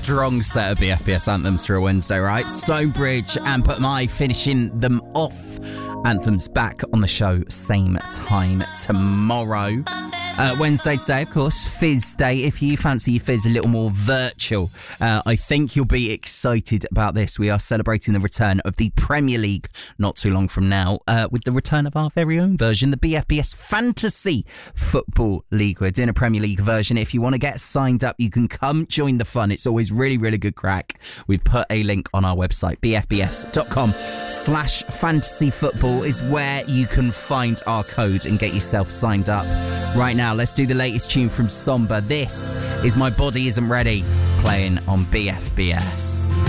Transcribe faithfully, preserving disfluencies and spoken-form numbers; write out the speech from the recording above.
strong set of B F B S anthems for a Wednesday, right? Stonebridge and Put My finishing them off. Anthems back on the show same time tomorrow. Uh, Wednesday today, of course, Fizz Day. If you fancy your Fizz a little more virtual, uh, I think you'll be excited about this. We are celebrating the return of the Premier League not too long from now uh, with the return of our very own version, the B F B S Fantasy Football League. We're doing a Premier League version. If you want to get signed up, you can come join the fun. It's always really, really good crack. We've put a link on our website, b f b s dot com slash fantasy football is where you can find our code and get yourself signed up. Right now, let's do the latest tune from Somber. This is My Body Isn't Ready, playing on B F B S.